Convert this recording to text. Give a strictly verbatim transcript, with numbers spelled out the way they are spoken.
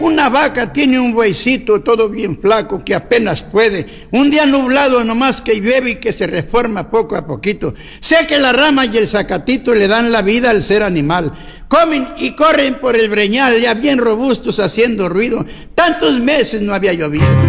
Una vaca tiene un bueycito todo bien flaco que apenas puede. Un día nublado nomás que llueve y que se reforma poco a poquito. Sé que la rama y el zacatito le dan la vida al ser animal. Comen y corren por el breñal ya bien robustos haciendo ruido. Tantos meses no había llovido.